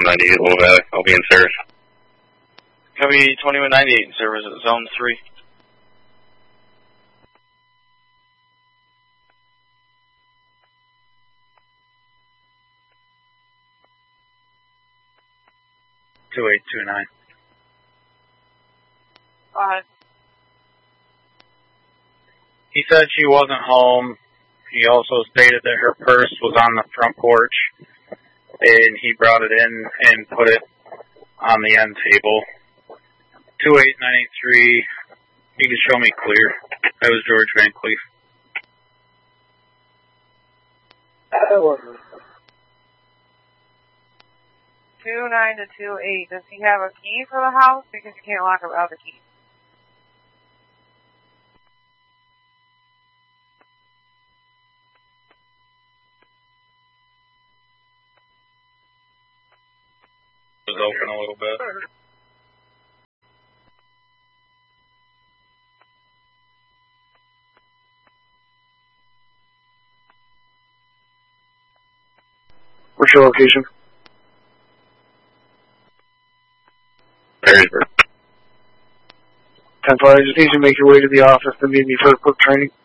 198 Little Valley. I'll be in service. Copy 2198 in service at Zone 3. (2829). Go ahead. He said she wasn't home. He also stated that her purse was on the front porch, and he brought it in and put it on the end table. 28983. You can show me clear. That was George Van Cleef. That was 29 to 28. Does he have a key for the house? Because you can't lock it without the key. It was open a little bit. What's your location? Perrysburg. 10-5, just need you to make your way to the office and meet me for a quick training.